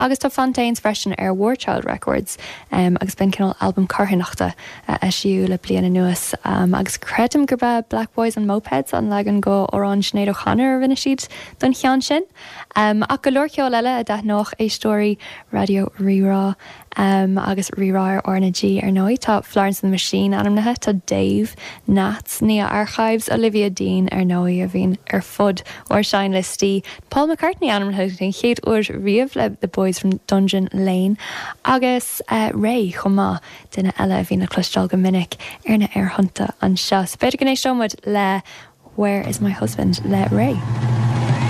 agus tá fantains freisin ar War Child Records agus ben cinál album carthainachta siú le bliana nuas agus credim gur bheith Black Boys and Mopeds an legan go órán Sinead O'Connor rinne siad don chean sin. Ach go leor ceol eile a deith nach éistóirí Radio Rirá agus Rirá ar Orna G ar nói tá Florence and the Machine anam nathe tá Dave, Nats, Nia Archives, Olivia Dean ar nói a bhín ar fud or Shine Listí, Paul McCartney anam nathe den chéad uair riamh le The Boys from Dungeon Lane agus Ray chumá duine eile a bhín na clustal go minic ar na airthanta an seo. So beidir gnééis siomad le Where is My Husband le Ray.